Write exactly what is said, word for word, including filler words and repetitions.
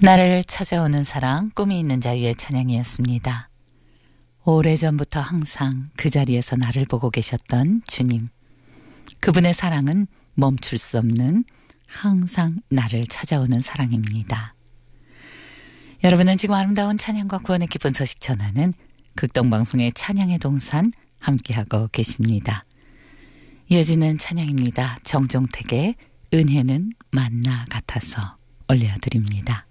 나를 찾아오는 사랑, 꿈이 있는 자유의 찬양이었습니다. 오래전부터 항상 그 자리에서 나를 보고 계셨던 주님. 그분의 사랑은 멈출 수 없는 항상 나를 찾아오는 사랑입니다. 여러분은 지금 아름다운 찬양과 구원의 기쁜 소식 전하는 극동방송의 찬양의 동산 함께하고 계십니다. 이어지는 찬양입니다. 정종택의 은혜는 만나 같아서 올려드립니다.